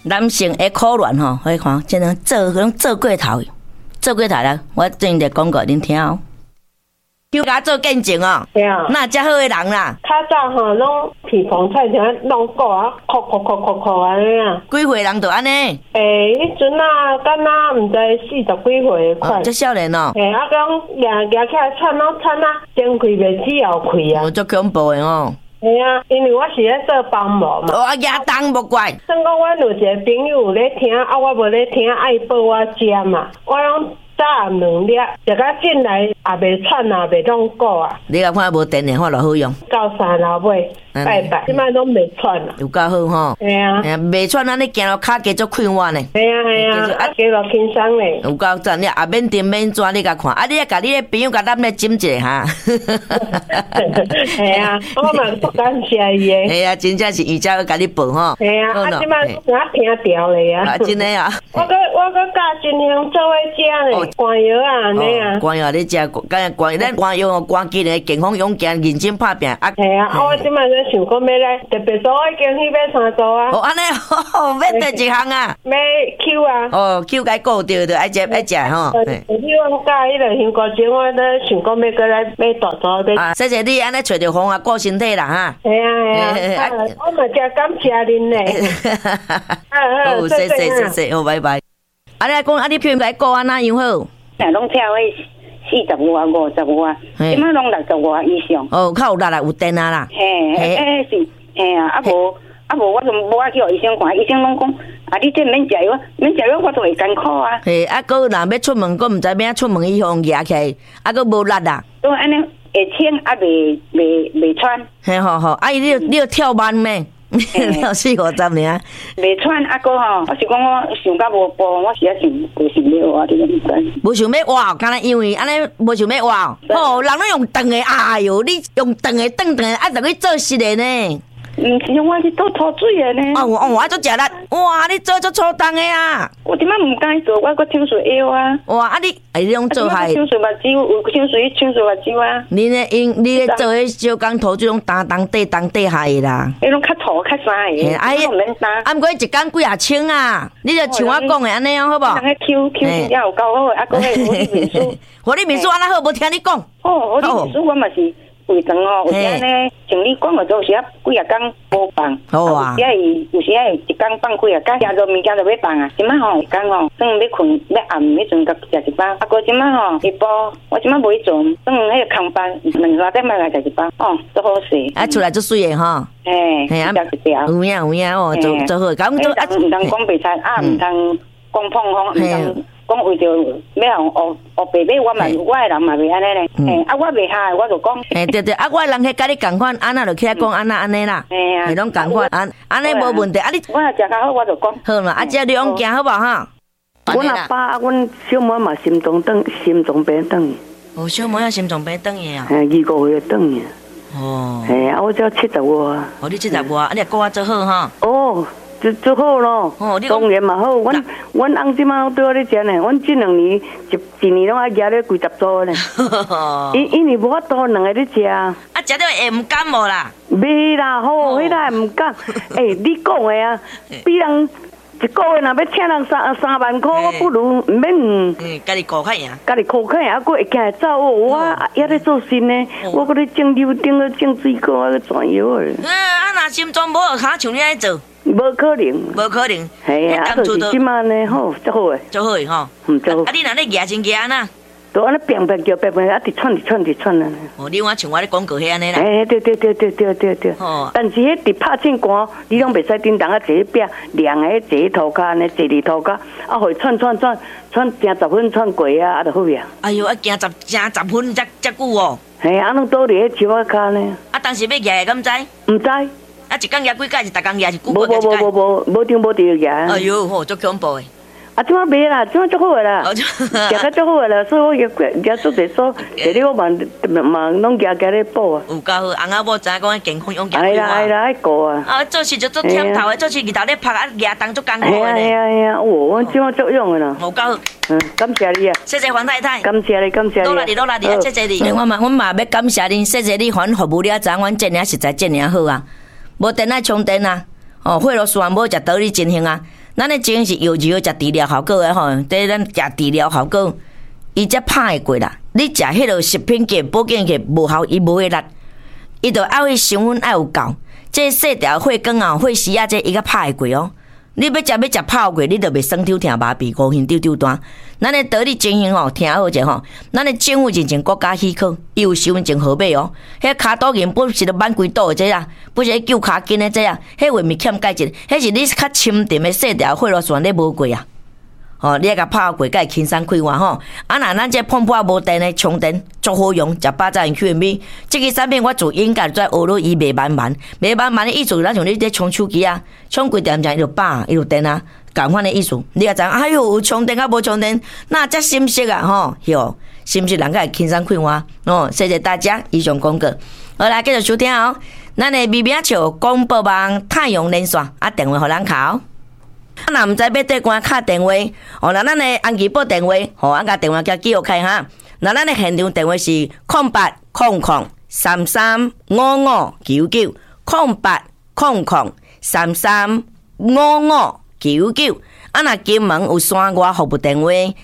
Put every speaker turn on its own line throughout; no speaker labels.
男性的苦恋吼，可以看，真能做过头，做过头啦。我最近在广告恁听哦。叫甲做见证哦，
对啊，
那遮好的人啦，
较早吼拢皮房菜像弄过啊，哭安尼啊。
几岁人就安尼？
迄阵啊，敢若毋知40几岁款。
这少年哦。
啊，讲起来喘啊，前开袂起后开啊。
足恐怖的哦。
系啊，因为我是咧做保姆嘛。
我亚当无怪。
算讲我有一个朋友咧听，啊，我无咧听，爱报我食嘛，我拢。早暗2粒，食到进来也袂喘啊，袂弄过啊。
你甲看无电的话，就好用。
到山老尾拜拜，即摆拢袂喘啊。
有够好吼。
系啊。
袂喘，安尼行路骹加足快活呢。
系啊，啊加落轻松咧。
有够赞，你也免电免纸，你甲看，啊，你咧甲你的朋友甲咱咧斟一下哈。
系啊，我嘛不感谢伊诶。
系啊，真正是伊才会甲你报吼。
系啊，啊，即摆我听调咧啊。
真诶啊。
我教真香做伙食咧。寒药啊，安尼啊，
寒药你食，咱寒药哦，寒机咧健康勇健，认真拍拼啊。
系啊，我即摆咧想讲要来特别做已经去买3组啊。
哦，安尼哦，要第一项啊？
买 Q 啊。
哦 ，Q 该顾着着爱食吼。
你我教迄个香菇精，我咧想讲要过来买大组买。
啊，谢谢你安尼找着方法顾身体啦哈。
系啊，我嘛真感谢恁咧。
好，谢谢，好，拜拜。啊，你讲啊，你票该顾安那样好？
拢跳迄40外、50外，即摆拢60外以上。
哦，较有力啦，有电啊啦。
是，啊，啊无我就无爱去互医生看，医生拢讲，啊，你这免食药，我就会艰苦啊。
嘿，啊，搁若要出门，搁毋知影出门以后夹起来，啊，搁无力啊。
都安尼会轻啊，袂喘。
嘿，好，啊，你要跳慢咩？跳4-50年，
袂喘啊个吼，我是讲我想甲无步，我是想要活，你都唔知。
无想要活，敢若因为安尼无想要活，哦，人拢用长的，哎哟，你用长的转的，啊，着去做实的呢。
是我是倒吐水的呢。
我做食力，哇，你做粗重的啊！
我即摆唔敢做，我搁抽水药啊。
哇，啊你拢做害？
抽水目睭，有抽水目睭啊。
你咧做迄小工涂水拢地害的啦。
迄拢较土较啥的，拢免衫。
啊，毋过一工几啊千啊，你就像我讲的安尼样好无？
人迄 Q 也有够好，啊，搁迄火力面书，
火力面书安那好，无听你讲。
火力面书我嘛是。胃肠哦，有时呢，像你讲的，有时啊几啊工无放，有时会一工放几啊工，食着物件就要放啊。即摆吼，讲吼，算要困要暗迄阵，甲食一包。啊，过即摆吼，一包，我即摆无去做，算迄个空班，2-3点来食一包，哦，都好势。
啊，出来足水的吼。
嘿，啊，食一条。
有影哦，做好。咁做啊，
唔通讲白菜，啊，唔通讲碰风，唔通。讲为着要互白马，我的人嘛袂安尼咧。啊，我袂下，我就讲。
对，啊，我的人迄甲你共款，安那就起来讲安尼啦。系拢共款，安尼无问题。啊，你
我若食较好，我就讲。
好啦，啊，遮你往行好无哈？
阮阿爸，阮小妹嘛心脏病转。
哦，小妹啊，心脏病转去啊。
2-5岁转去。
哦。
啊，我只70外。
哦，你70外，啊，你顾我做好哈。
哦。就好咯，当然嘛好。阮翁即马对我咧食呢，阮这2年一年拢爱夹咧几10组呢。因为无法度2个咧食。啊，
食到会唔甘无啦？
袂啦，好，迄个会唔甘。你讲的啊，比人一个月若要请人3万块，我不如免。
家己顾较赢。
家己顾较赢，还佫会惊走哦。我也咧做新呢，我佫咧种柳丁，咧种水果，啊，转药诶。
啊，若心脏无好，像你安尼做。
无可能，
系
啊，就是即马呢，好，足好诶，
足好诶吼。
足好。
啊，你若咧夹真夹呐？
都安尼拼叫啊，直窜啊。
哦，你我像我咧广告迄安尼啦。
对。哦。但是迄直拍正寒，你拢袂使叮当啊，坐迄壁凉诶，坐迄涂骹安尼，坐伫涂骹，啊，互伊窜正10分窜过啊，就好呀。
哎哟，啊，行10分才久哦。
嘿，啊，拢倒伫迄树仔骹呢。
啊，当时要夹诶，敢知？
毋知。
啊，一工夹几盖是逐工夹是几
无张无地夹。
哎哟，吼，足恐怖诶！
啊，即马袂啦，即马足好诶啦，夹较足好诶啦，所以我夹足侪所，第二我嘛拢夹咧补啊。
有够好，翁仔某知影讲健康勇健。
系啦，爱顾啊。
啊，做事就做忝头诶，做事日头咧拍啊，夹当足艰苦诶。
系啊，我即马足用诶啦。
有够好。
感谢你啊！
谢谢黄太太。
感谢你。
多啦你，谢谢你。阮嘛要感谢你，谢谢你，还服务了，知影阮这尔实在这尔好啊。无电爱充电啊，哦，火炉线无食道理真行啊。 咱的情是药食食治疗效果的吼，对咱食治疗效果，伊才拍会过啦。你食迄落食品剂、保健剂无效，伊无会力，伊就爱去成分爱有够。这细条血管啊、血丝啊，这伊较拍会过哦。你要食泡过，你就袂酸抽疼麻痹、高兴丢单。咱的道理情形吼，听好者吼，咱的政府真正国家许可，伊有收真好买哦。迄骹肚筋不是咧满规肚的这啊，不是救骹筋的这啊，迄话咪欠钙质，迄是你较深沉的细条血路线你无过啊。哦，你甲泡过，甲会轻松快活吼。啊，那咱这碰破无电的充电足好用，食饱才用 QMB。这个产品我自应该在学了伊卖慢慢的意思，咱像你在充手机啊，充几点钟伊就饱，伊就电啊，共款的意思。你也知，哎呦，有充电啊无充电，那才心息啊吼，哟，是不是人甲会轻松快活？哦，谢谢大家，以上广告。好来，继续收听哦。咱的微微笑广播网太阳连线啊，电话互咱考。若毋知要对官敲电话，哦，那咱的安吉宝电话，吼，甲电话叫记录开哈。那咱的现场电话是0800335599，0800335599。啊，若金门有山外服务电话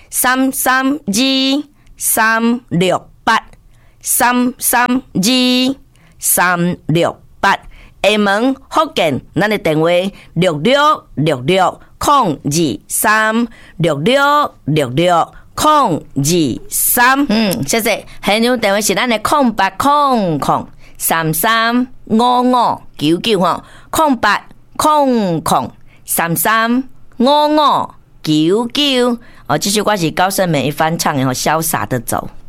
332368，332368。厦门福建，咱的电话6666022366660223。谢谢。现场电话是咱的0800335599吼，0800335599。哦，这首歌是高胜美一翻唱的吼，潇洒的走。